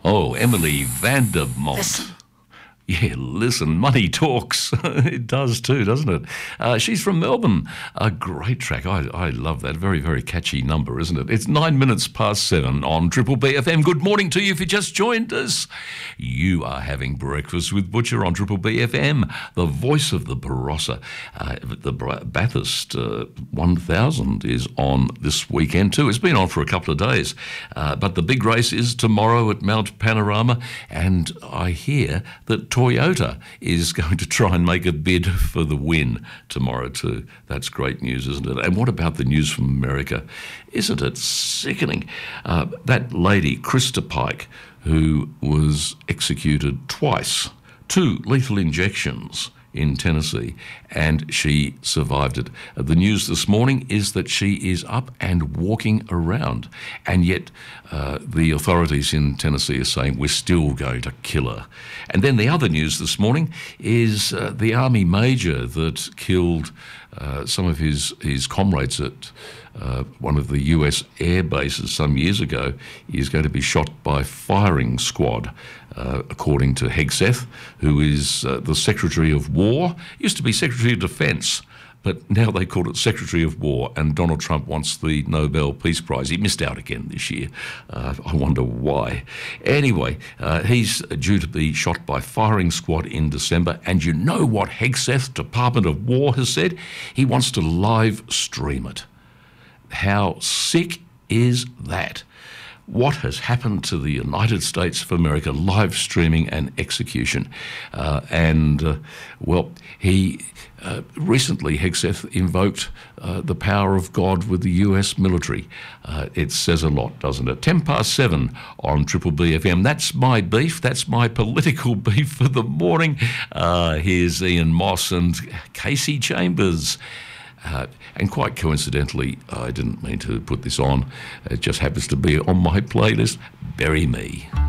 Oh, Emily Vandermont. Yeah, listen, money talks. It does too, doesn't it? She's from Melbourne. A great track. I love that. Very, very catchy number, isn't it? It's 9 minutes past 7 on Triple B FM. Good morning to you if you just joined us. You are having breakfast with Butcher on Triple B FM, the voice of the Barossa. The Bathurst 1000 is on this weekend too. It's been on for a couple of days. But the big race is tomorrow at Mount Panorama, and I hear that Toyota is going to try and make a bid for the win tomorrow too. That's great news, isn't it? And what about the news from America? Isn't it sickening? That lady, Krista Pike, who was executed twice, 2 lethal injections in Tennessee, and she survived it. The news this morning is that she is up and walking around, and yet the authorities in Tennessee are saying we're still going to kill her. And then the other news this morning is the Army major that killed some of his comrades at one of the US air bases some years ago is going to be shot by firing squad, according to Hegseth, who is the Secretary of War. Used to be Secretary of Defence, but now they call it Secretary of War, and Donald Trump wants the Nobel Peace Prize. He missed out again this year. I wonder why. Anyway, he's due to be shot by firing squad in December, and you know what Hegseth, Department of War, has said? He wants to live stream it. How sick is that? What has happened to the United States of America, live streaming an execution? Well, he recently, Hegseth, invoked the power of God with the US military. It says a lot, doesn't it? 10 past 7 on Triple B FM. That's my beef. That's my political beef for the morning. Here's Ian Moss and Casey Chambers. And quite coincidentally, I didn't mean to put this on. It just happens to be on my playlist, Bury Me.